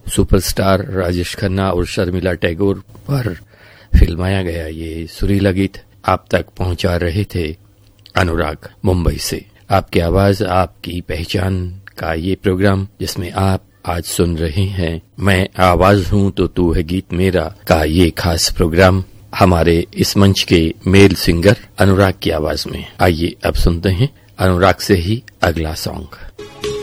Superstar Rajesh Khanna और शर्मिला टैगोर पर फिल्माया गया ये सुरीला गीत आप तक पहुंचा रहे थे अनुराग मुंबई से। आपकी आवाज आपकी पहचान का ये प्रोग्राम जिसमें आप आज सुन रहे हैं मैं आवाज हूं तो तू है गीत मेरा का ये खास प्रोग्राम हमारे इस मंच के मेल सिंगर अनुराग की आवाज में। आइए अब सुनते हैं अनुराग से ही अगला सॉन्ग।